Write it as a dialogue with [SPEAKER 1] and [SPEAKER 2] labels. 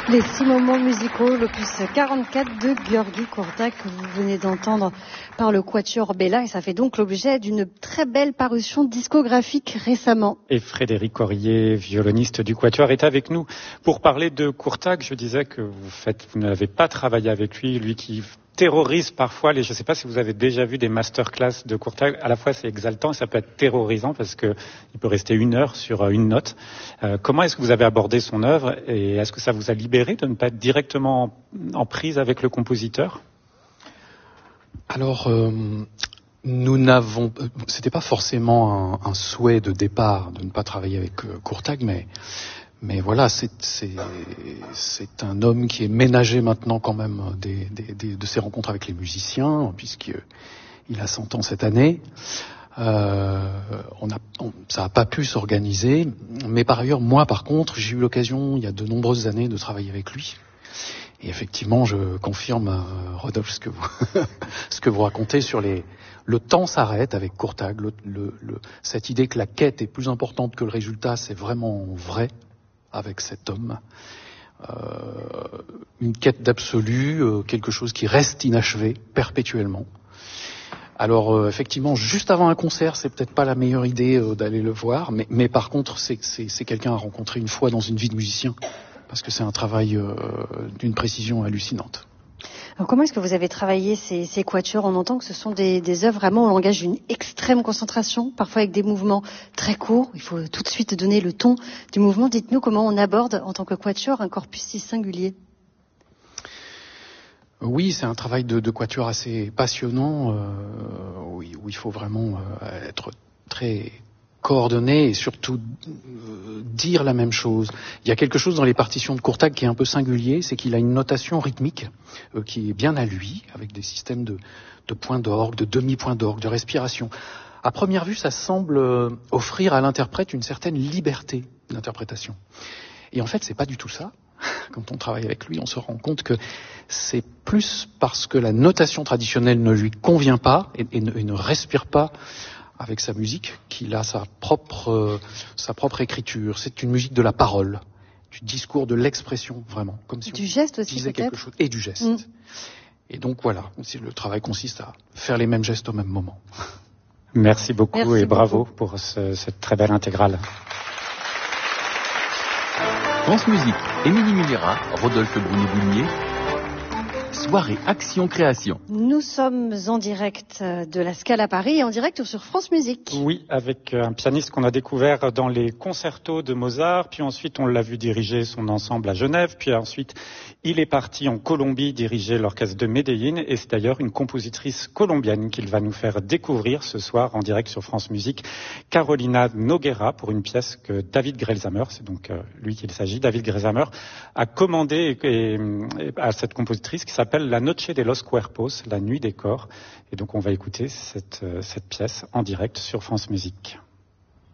[SPEAKER 1] Les 6 moments musicaux, l'opus 44 de György Kurtág que vous venez d'entendre par le Quatuor Bella, et ça fait donc l'objet d'une très belle parution discographique récemment.
[SPEAKER 2] Et Frédéric Aurier, violoniste du Quatuor, est avec nous pour parler de Kurtág. Je disais que vous n'avez pas travaillé avec lui qui terrorise parfois je ne sais pas si vous avez déjà vu des masterclass de Kurtág. À la fois c'est exaltant et ça peut être terrorisant parce que il peut rester 1 heure sur une note. Comment est-ce que vous avez abordé son œuvre et est-ce que ça vous a libéré de ne pas être directement en prise avec le compositeur?
[SPEAKER 3] Alors, c'était pas forcément un souhait de départ de ne pas travailler avec Kurtág, mais voilà, c'est un homme qui est ménagé maintenant quand même de ses rencontres avec les musiciens, puisqu'il a 100 ans cette année. Ça n'a pas pu s'organiser, mais par ailleurs, moi par contre, j'ai eu l'occasion il y a de nombreuses années de travailler avec lui. Et effectivement, je confirme, Rodolphe, ce que vous racontez sur le temps s'arrête avec Kurtág. Cette idée que la quête est plus importante que le résultat, c'est vraiment vrai avec cet homme. Une quête d'absolu, quelque chose qui reste inachevé perpétuellement. Alors effectivement, juste avant un concert, c'est peut-être pas la meilleure idée d'aller le voir, mais par contre, c'est quelqu'un à rencontrer une fois dans une vie de musicien, parce que c'est un travail d'une précision hallucinante.
[SPEAKER 1] Alors comment est-ce que vous avez travaillé ces quatuors? On entend que ce sont des œuvres vraiment où on engage une extrême concentration, parfois avec des mouvements très courts. Il faut tout de suite donner le ton du mouvement. Dites-nous comment on aborde en tant que quatuor un corpus si singulier.
[SPEAKER 3] Oui, c'est un travail de quatuor assez passionnant, où il faut vraiment être très coordonner et surtout dire la même chose. Il y a quelque chose dans les partitions de Kurtág qui est un peu singulier, c'est qu'il a une notation rythmique qui est bien à lui, avec des systèmes de points d'orgue, de demi-points d'orgue, de respiration. À première vue, ça semble offrir à l'interprète une certaine liberté d'interprétation. Et en fait, c'est pas du tout ça. Quand on travaille avec lui, on se rend compte que c'est plus parce que la notation traditionnelle ne lui convient pas et ne respire pas avec sa musique, qu'il a sa propre écriture. C'est une musique de la parole, du discours, de l'expression, vraiment. Comme si
[SPEAKER 1] du geste aussi,
[SPEAKER 3] disait
[SPEAKER 1] peut-être
[SPEAKER 3] quelque chose. Et du geste. Et donc voilà, le travail consiste à faire les mêmes gestes au même moment.
[SPEAKER 2] Merci beaucoup et bravo pour cette très belle intégrale.
[SPEAKER 4] France Musique, Émilie Mulera, Rodolphe Bruno-Boulmier. Soirée Action Création.
[SPEAKER 1] Nous sommes en direct de la Scala Paris et en direct sur France Musique.
[SPEAKER 2] Oui, avec un pianiste qu'on a découvert dans les concertos de Mozart, puis ensuite on l'a vu diriger son ensemble à Genève, puis ensuite il est parti en Colombie diriger l'orchestre de Medellín, et c'est d'ailleurs une compositrice colombienne qu'il va nous faire découvrir ce soir en direct sur France Musique, Carolina Noguera, pour une pièce que David Grelzamer, c'est donc lui qu'il s'agit, David Grelzamer a commandé à cette compositrice qui s'appelle La Noche de los Cuerpos, la nuit des corps. Et donc on va écouter cette pièce en direct sur France Musique.